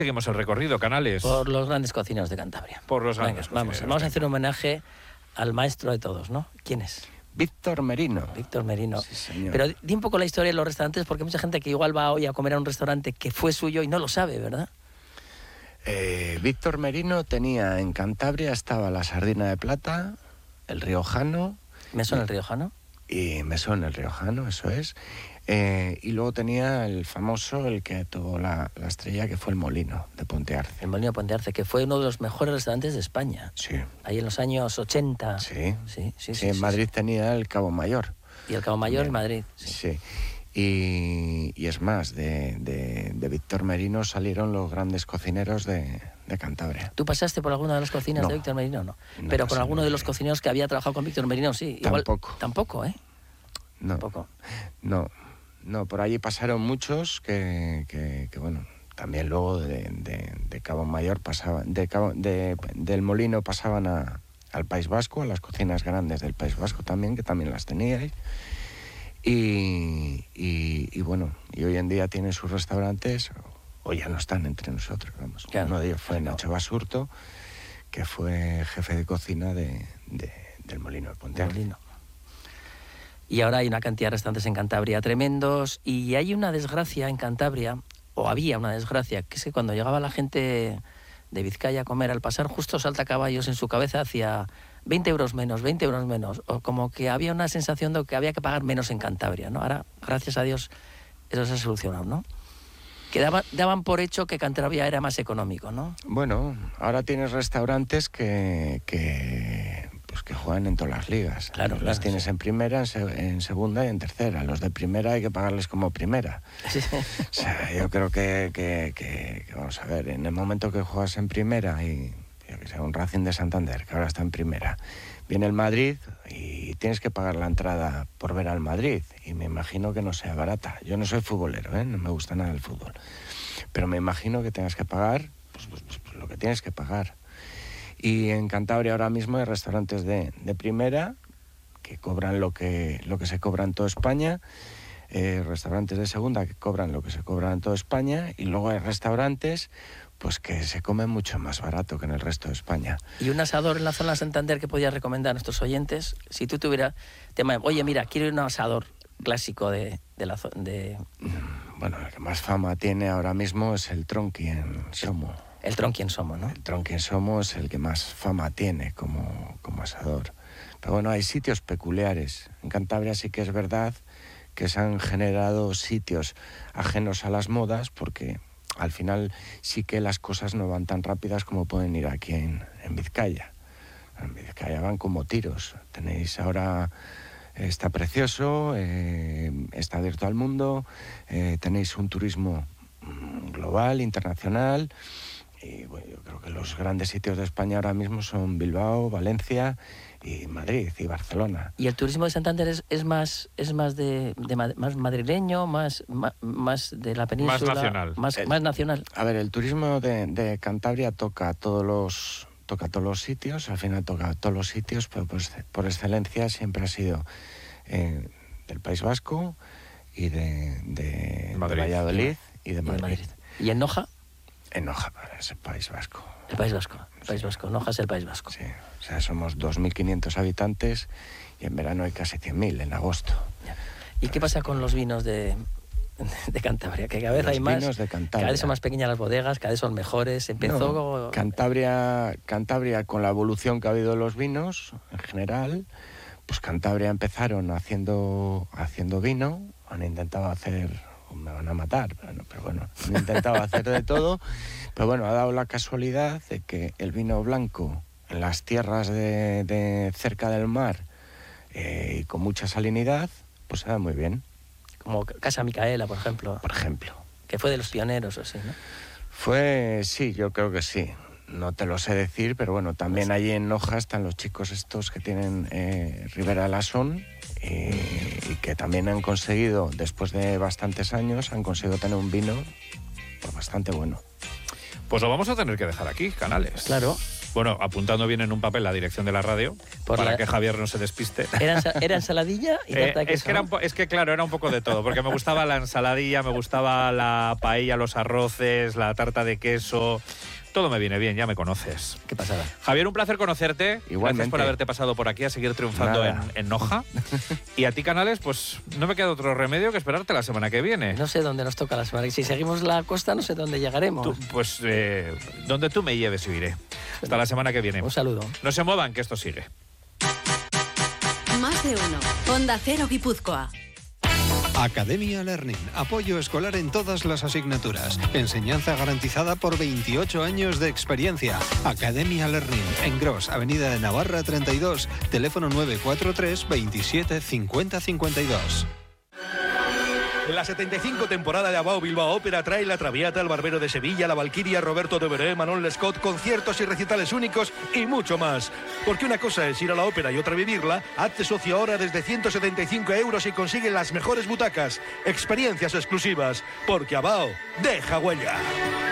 Seguimos el recorrido, Canales. Por los grandes cocineros de Cantabria. Por los Venga, grandes vamos a hacer un homenaje al maestro de todos, ¿no? ¿Quién es? Víctor Merino. Víctor Merino. Sí, señor. Pero di un poco la historia de los restaurantes, porque hay mucha gente que igual va hoy a comer a un restaurante que fue suyo y no lo sabe, ¿verdad? Víctor Merino tenía en Cantabria, estaba la Sardina de Plata, el Riojano. ¿Mesón el Riojano? Y Mesón el Riojano, eso es. Y luego tenía el famoso, el que tuvo la estrella, que fue el Molino de Ponte Arce. El Molino de Ponte Arce, que fue uno de los mejores restaurantes de España. Sí. Ahí en los años 80. Sí. Sí, En Madrid tenía el Cabo Mayor. Y el Cabo Mayor en Madrid. Sí. Y es más, de Víctor Merino salieron los grandes cocineros de Cantabria. ¿Tú pasaste por alguna de las cocinas de Víctor Merino? No. Pero con alguno de los cocineros que había trabajado con Víctor Merino, sí. Tampoco. Tampoco, ¿eh? No. Tampoco. No, por allí pasaron muchos que bueno, también luego de Cabo Mayor pasaban, del Molino pasaban al País Vasco, a las cocinas grandes del País Vasco también, que también las teníais. Y bueno, y hoy en día tienen sus restaurantes, o ya no están entre nosotros, vamos. Claro. Uno de ellos fue Nacho Basurto, que fue jefe de cocina del Molino de Ponte Arce. Y ahora hay una cantidad de restaurantes en Cantabria tremendos, y hay una desgracia en Cantabria, o había una desgracia, que es que cuando llegaba la gente de Vizcaya a comer, al pasar justo saltacaballos en su cabeza hacia 20 euros menos, o como que había una sensación de que había que pagar menos en Cantabria, ¿no? Ahora, gracias a Dios, eso se ha solucionado, ¿no? Que daban por hecho que Cantabria era más económico, ¿no? Bueno, ahora tienes restaurantes que juegan en todas las ligas. Claro, las tienes en primera, en segunda y en tercera. Los de primera hay que pagarles como primera. O sea, yo creo que vamos a ver, en el momento que juegas en primera y que sea un Racing de Santander, que ahora está en primera, viene el Madrid y tienes que pagar la entrada por ver al Madrid, y me imagino que no sea barata. Yo no soy futbolero, no me gusta nada el fútbol, pero me imagino que tengas que pagar pues lo que tienes que pagar. Y en Cantabria ahora mismo hay restaurantes de primera que cobran lo que se cobra en toda España, restaurantes de segunda que cobran lo que se cobra en toda España, y luego hay restaurantes pues que se comen mucho más barato que en el resto de España. Y un asador en la zona de Santander que podías recomendar a nuestros oyentes, si tú tuvieras tema, oye, mira, quiero ir a un asador clásico de la zona de... Bueno, el que más fama tiene ahora mismo es el Tronqui en Somo. El Tronqui en Somo, ¿no? El Tronqui en Somo es el que más fama tiene como asador. Pero bueno, hay sitios peculiares. En Cantabria sí que es verdad que se han generado sitios ajenos a las modas, porque al final sí que las cosas no van tan rápidas como pueden ir aquí en Vizcaya. En Vizcaya van como tiros. Tenéis ahora... Está precioso, está abierto al mundo, tenéis un turismo global, internacional, y bueno, yo creo que los grandes sitios de España ahora mismo son Bilbao, Valencia y Madrid y Barcelona. ¿Y el turismo de Santander es más más madrileño, más de la península? Más nacional. Más nacional. A ver, el turismo de Cantabria toca todos los sitios, al final toca todos los sitios, pero por excelencia siempre ha sido del País Vasco y de Valladolid y de Madrid. ¿Y en Noja? En Noja es el País Vasco. El País Vasco. Noja es el País Vasco. Sí, o sea, somos 2.500 habitantes y en verano hay casi 100.000 en agosto. ¿Y qué pasa con los vinos de Cantabria? Que cada vez hay más. Vinos de Cantabria. Cada vez son más pequeñas las bodegas, cada vez son mejores. Cantabria, con la evolución que ha habido de los vinos en general, pues Cantabria empezaron haciendo vino, han intentado hacer, me van a matar, pero bueno, han intentado hacer de todo, pero bueno, ha dado la casualidad de que el vino blanco en las tierras de cerca del mar y con mucha salinidad, pues se da muy bien. Como Casa Micaela, por ejemplo. Que fue de los pioneros, o sí, ¿no? Sí, yo creo que sí. No te lo sé decir, pero bueno, también allí en Noja están los chicos estos que tienen Ribera Lasson y que también han conseguido, después de bastantes años, han conseguido tener un vino pues bastante bueno. Pues lo vamos a tener que dejar aquí, Canales. Claro. Bueno, apuntando bien en un papel la dirección de la radio, para que Javier no se despiste. ¿Era ensaladilla y tarta de queso? Es que claro, era un poco de todo, porque me gustaba la ensaladilla, me gustaba la paella, los arroces, la tarta de queso. Todo me viene bien, ya me conoces. Qué pasada. Javier, un placer conocerte. Igualmente. Gracias por haberte pasado por aquí a seguir triunfando en Noja. Y a ti, Canales, pues no me queda otro remedio que esperarte la semana que viene. No sé dónde nos toca la semana. Si seguimos la costa, no sé dónde llegaremos. Donde tú me lleves, yo iré. Hasta la semana que viene. Un saludo. No se muevan, que esto sigue. Más de uno. Onda Cero Guipúzcoa. Academia Learning, apoyo escolar en todas las asignaturas, enseñanza garantizada por 28 años de experiencia. Academia Learning, en Gros, Avenida de Navarra 32, teléfono 943 27 50 52. La 75 temporada de Abao Bilbao Ópera trae La Traviata, El Barbero de Sevilla, La Valquiria, Roberto de Veré, Manon Lescaut, conciertos y recitales únicos y mucho más. Porque una cosa es ir a la ópera y otra vivirla. Hazte socio ahora desde 175 € y consigue las mejores butacas, experiencias exclusivas. Porque Abao deja huella.